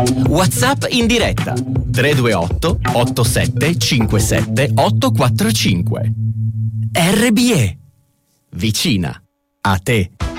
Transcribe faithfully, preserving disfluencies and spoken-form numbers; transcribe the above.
WhatsApp in diretta tre due otto otto sette cinque sette otto quattro cinque. R B E. Vicina a te.